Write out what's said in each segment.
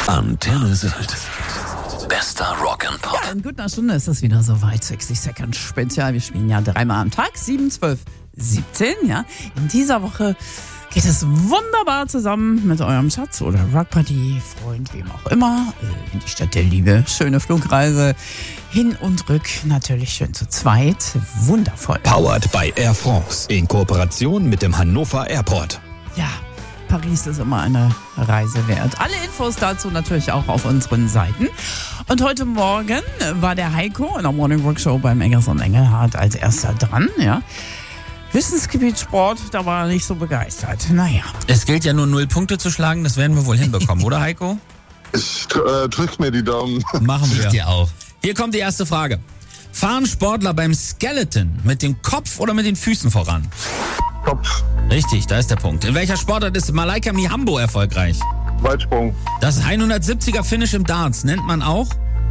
Antenne Sylt. Bester Rock and Pop. Ja, in guter Stunde ist es wieder soweit. 60 Second Spezial. Wir spielen ja dreimal am Tag. 7, 12, 17. Ja. In dieser Woche geht es wunderbar zusammen mit eurem Schatz oder Rockparty, Freund, wem auch immer, in die Stadt der Liebe. Schöne Flugreise hin und rück. Natürlich schön zu zweit. Wundervoll. Powered by Air France in Kooperation mit dem Hannover Airport. Ja, Paris ist immer eine Reise wert. Alle Infos dazu natürlich auch auf unseren Seiten. Und heute Morgen war der Heiko in der Morning Rock Show beim Eggers und Engelhardt als erster dran. Ja. Wissensgebiet Sport, da war er nicht so begeistert. Naja. Es gilt ja nur 0 Punkte zu schlagen, das werden wir wohl hinbekommen, oder Heiko? Ich drück mir die Daumen. Machen wir. Ich dir auch. Hier kommt die erste Frage. Fahren Sportler beim Skeleton mit dem Kopf oder mit den Füßen voran? Kopf, Richtig, da ist der Punkt. In welcher Sportart ist Malaika Mihambo erfolgreich? Weitsprung, Das 170er Finish im Darts nennt man auch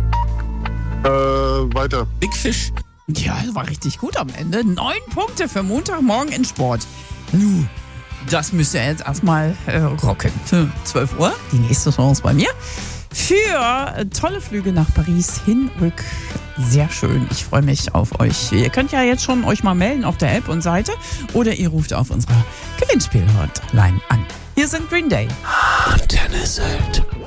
weiter. Big Fish. Ja, das war richtig gut am Ende. 9 Punkte für Montagmorgen in Sport. Das müsst ihr jetzt erstmal rocken. 12 Uhr, die nächste Chance bei mir. Für tolle Flüge nach Paris, hin, rück. Sehr schön. Ich freue mich auf euch. Ihr könnt ja jetzt schon euch mal melden auf der App und Seite oder ihr ruft auf unserer Gewinnspiel-Hotline an. Hier sind Green Day. Antenne Sylt.